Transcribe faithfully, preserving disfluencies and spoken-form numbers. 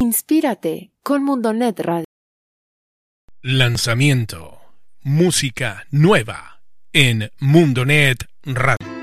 Inspírate con Mundonet Radio. Lanzamiento. Música nueva en Mundonet Radio.